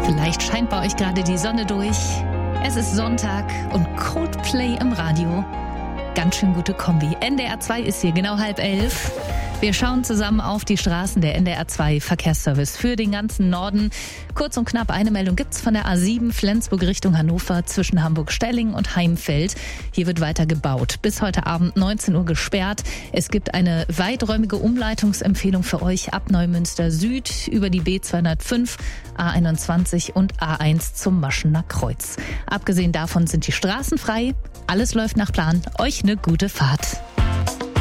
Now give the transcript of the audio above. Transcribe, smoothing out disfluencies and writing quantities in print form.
Vielleicht scheint bei euch gerade die Sonne durch. Es ist Sonntag und Coldplay im Radio. Ganz schön gute Kombi. NDR 2 ist hier, genau 10:30. Wir schauen zusammen auf die Straßen der NDR 2 Verkehrsservice für den ganzen Norden. Kurz und knapp eine Meldung gibt's von der A7 Flensburg Richtung Hannover zwischen Hamburg-Stelling und Heimfeld. Hier wird weiter gebaut. Bis heute Abend 19 Uhr gesperrt. Es gibt eine weiträumige Umleitungsempfehlung für euch ab Neumünster Süd über die B205, A21 und A1 zum Maschener Kreuz. Abgesehen davon sind die Straßen frei. Alles läuft nach Plan. Euch eine gute Fahrt.